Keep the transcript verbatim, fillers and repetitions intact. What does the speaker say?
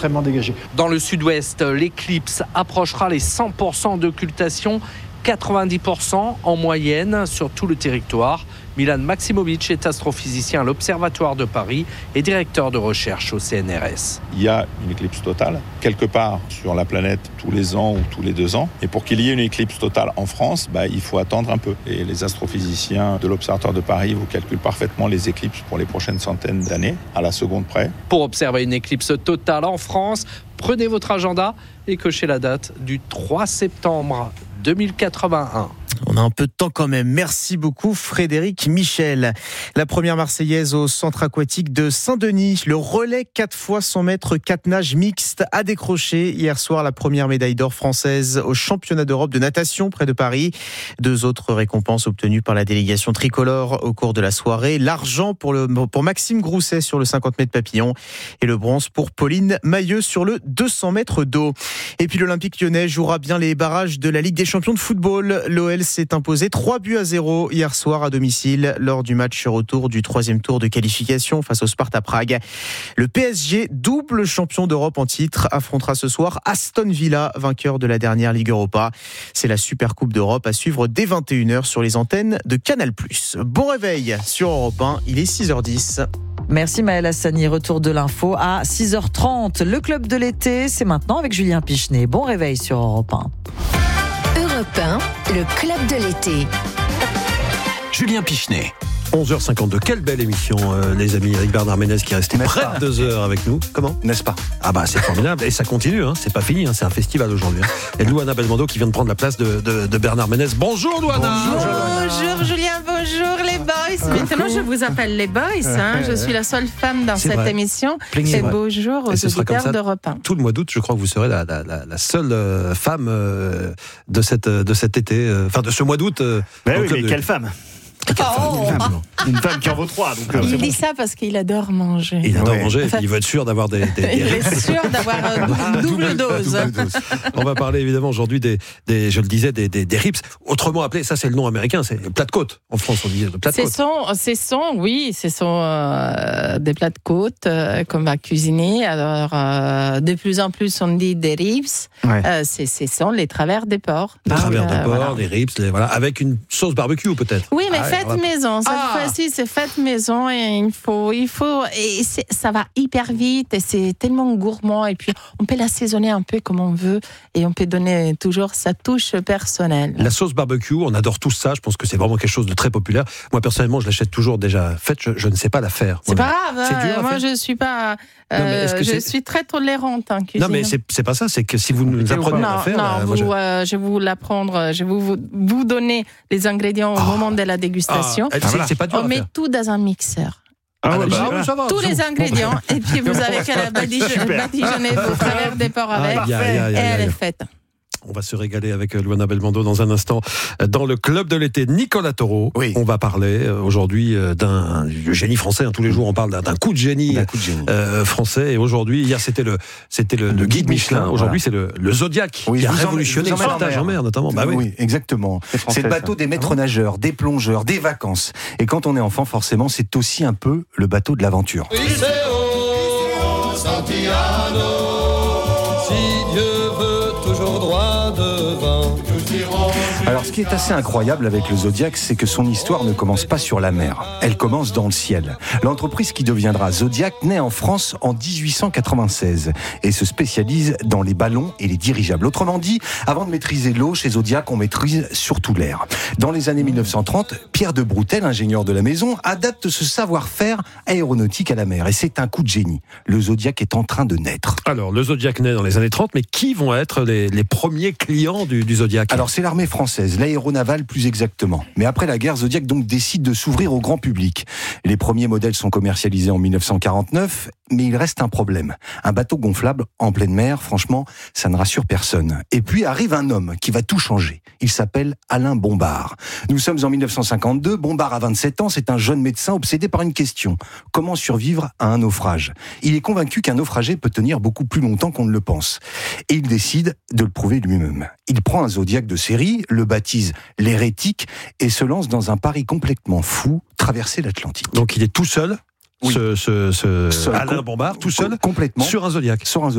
extrêmement dégagé. Dans le sud-ouest, l'éclipse approchera les cent pour cent d'occultation, quatre-vingt-dix pour cent en moyenne sur tout le territoire. Milan Maximovic est astrophysicien à l'Observatoire de Paris et directeur de recherche au C N R S. Il y a une éclipse totale, quelque part sur la planète, tous les ans ou tous les deux ans. Et pour qu'il y ait une éclipse totale en France, bah, il faut attendre un peu. Et les astrophysiciens de l'Observatoire de Paris vous calculent parfaitement les éclipses pour les prochaines centaines d'années, à la seconde près. Pour observer une éclipse totale en France, prenez votre agenda et cochez la date du trois septembre deux mille quatre-vingt-un. On a un peu de temps quand même. Merci beaucoup Frédéric Michel. La première Marseillaise au centre aquatique de Saint-Denis. Le relais quatre fois cent mètres quatre nages mixte a décroché hier soir la première médaille d'or française au championnat d'Europe de natation près de Paris. Deux autres récompenses obtenues par la délégation tricolore au cours de la soirée. L'argent pour, le, pour Maxime Grousset sur le cinquante mètres papillon et le bronze pour Pauline Mailleux sur le deux cents mètres d'eau. Et puis l'Olympique Lyonnais jouera bien les barrages de la Ligue des champions de football. L'O L s'est imposé trois buts à zéro hier soir à domicile lors du match retour du troisième tour de qualification face au Sparta Prague. Le P S G, double champion d'Europe en titre, affrontera ce soir Aston Villa, vainqueur de la dernière Ligue Europa. C'est la Super Coupe d'Europe à suivre dès vingt et une heures sur les antennes de Canal plus. Bon réveil sur Europe un, il est six heures dix. Merci Maëlle Hassani, retour de l'info à six heures trente. Le club de l'été, c'est maintenant avec Julien Pichenet. Bon réveil sur Europe un. Europe un, le club de l'été. Julien Pichenet. onze heures cinquante-deux, quelle belle émission euh, les amis, avec Bernard Ménez qui est resté N'est-ce près pas de deux heures avec nous. Comment ? N'est-ce pas ? Ah bah c'est formidable, et ça continue, hein. C'est pas fini, hein. C'est un festival aujourd'hui. Hein. Il y a Louana Belmondo qui vient de prendre la place de, de, de Bernard Ménez. Bonjour Louana. Bonjour, bonjour Julien, bonjour les boys. Maintenant je vous appelle les boys, hein. Je suis la seule femme dans C'est cette vrai. émission. C'est Et vrai. bonjour aux Et ce sera comme auditeurs ça d'Europe un. tout le mois d'août. Je crois que vous serez la, la, la, la seule euh, femme euh, de, cette, de cet été, euh, enfin de ce mois d'août. Euh, Mais dans le oui, club mais de- quelle femme ? Oh. Une femme, une femme qui en vaut trois. Donc, euh, Il c'est dit bon. ça parce qu'il adore manger. Il adore Ouais. manger, et puis il veut être sûr d'avoir des, des, des Il est sûr d'avoir une double dose. On va parler évidemment aujourd'hui des, des je le disais, des, des, des rips, autrement appelé, ça c'est le nom américain, c'est le plat de côte. En France, on dit le plat de Ce côte. sont, ce sont, oui, ce sont euh, des plats de côte euh, qu'on va cuisiner. Alors, euh, de plus en plus, on dit des ribs. Ouais. Euh, c'est, ce sont les travers des porcs. Des Donc, travers de euh, porc, voilà. des rips, les- voilà, avec une sauce barbecue peut-être. Oui, mais Ah, faites alors là- maison. Cette Ah. fois-ci, c'est faites maison et il faut, il faut, et c'est- ça va hyper vite et c'est tellement gourmand. Et puis, on peut l'assaisonner un peu comme on veut et on peut donner toujours sa touche personnelle. La sauce barbecue, on adore tous ça. Je pense que c'est vraiment quelque chose de très populaire. Moi, personnellement, je l'achète toujours déjà faite. Je, je ne sais pas la faire. C'est pas moi-même. grave. C'est hein. dur à Moi, faire. je suis pas. Non, mais est-ce euh, que je c'est- suis très tolérante en cuisine. Non, mais c'est, c'est pas ça. C'est que si vous nous Compliqué ou apprenez pas à la Non, faire, non, bah, moi, vous, je- euh, je vais vous l'apprendre. Je vais vous, vous donner les ingrédients au Ah. moment de la Ah, dégustation. c'est, voilà. c'est pas dur On à met faire. tout dans un mixeur. Ah, ouais, bah, bah, oui, ça va. Tous C'est les bon. ingrédients. Et puis vous avez qu'à la badigeonner, Super. badigeonner vos travers des porcs avec. Aïe, aïe, aïe, Et aïe, elle aïe. est faite. On va se régaler avec Louana Belmondo dans un instant dans le club de l'été. Nicolas Taureau, Oui. on va parler euh, aujourd'hui euh, d'un du génie français. Hein, tous les jours, on parle d'un, d'un coup de génie, D'un coup de génie. euh, français. Et aujourd'hui, hier c'était le c'était le, le guide Michelin. Aujourd'hui, c'est le, le Zodiac Oui, qui a je vous emmène- révolutionné je le vous emmène en sauvetage mer. en mer, notamment. Bah oui. oui, exactement. français, C'est le bateau ça. des maîtres nageurs, des plongeurs, des vacances. Et quand on est enfant, forcément, c'est aussi un peu le bateau de l'aventure. Alors, ce qui est assez incroyable avec le Zodiac, c'est que son histoire ne commence pas sur la mer. Elle commence dans le ciel. L'entreprise qui deviendra Zodiac naît en France en dix-huit cent quatre-vingt-seize et se spécialise dans les ballons et les dirigeables. Autrement dit, avant de maîtriser l'eau, chez Zodiac, on maîtrise surtout l'air. Dans les années mille neuf cent trente, Pierre de Broutel, ingénieur de la maison, adapte ce savoir-faire aéronautique à la mer. Et c'est un coup de génie. Le Zodiac est en train de naître. Alors, le Zodiac naît dans les années trente, mais qui vont être les, les premiers clients du, du Zodiac ? Alors c'est l'armée française, l'aéronavale plus exactement. Mais après la guerre, Zodiac donc décide de s'ouvrir au grand public. Les premiers modèles sont commercialisés en mille neuf cent quarante-neuf, mais il reste un problème. Un bateau gonflable en pleine mer, franchement, ça ne rassure personne. Et puis arrive un homme qui va tout changer. Il s'appelle Alain Bombard. Nous sommes en mille neuf cent cinquante-deux, Bombard a vingt-sept ans, c'est un jeune médecin obsédé par une question. Comment survivre à un naufrage ? Il est convaincu qu'un naufragé peut tenir beaucoup plus longtemps qu'on ne le pense. Et il décide de le prouver lui-même. Il prend un Zodiac de série, le baptise l'hérétique et se lance dans un pari complètement fou, traverser l'Atlantique. Donc, il est tout seul, Oui. ce, ce, ce Seul, Alain com- Bombard, tout seul, complètement sur un Zodiac. sur un